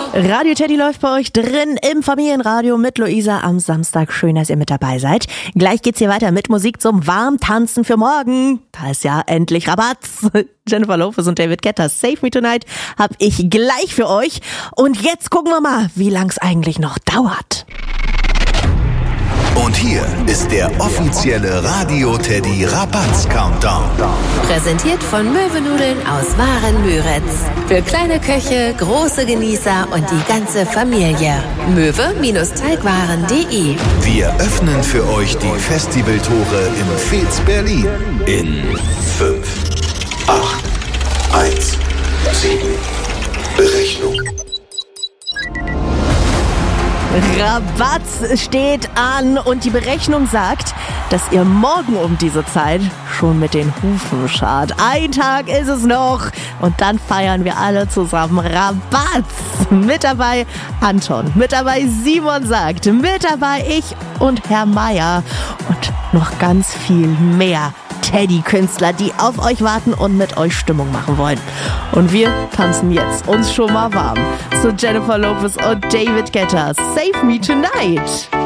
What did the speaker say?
Radio Teddy läuft bei euch drin im Familienradio mit Luisa am Samstag. Schön, dass ihr mit dabei seid. Gleich geht's hier weiter mit Musik zum Warmtanzen für morgen. Da ist ja endlich Rabatz. Jennifer Lopez und David Guetta, Save Me Tonight, hab ich gleich für euch. Und jetzt gucken wir mal, wie lang's eigentlich noch dauert. Und hier ist der offizielle Radio Teddy Rabatz Countdown. Präsentiert von Möwenudeln aus Waren-Müritz. Für kleine Köche, große Genießer und die ganze Familie. Möwe-Teigwaren.de. Wir öffnen für euch die Festivaltore im Fez Berlin. In 5, 8, 1, 7. Berechnung. Rabatz steht an und die Berechnung sagt, dass ihr morgen um diese Zeit schon mit den Hufen schart. Ein Tag ist es noch und dann feiern wir alle zusammen Rabatz. Mit dabei Anton, mit dabei Simon sagt, mit dabei ich und Herr Meier und noch ganz viel mehr Teddy-Künstler, die auf euch warten und mit euch Stimmung machen wollen. Und wir tanzen jetzt uns schon mal warm zu Jennifer Lopez und David Guetta. Save Me Tonight.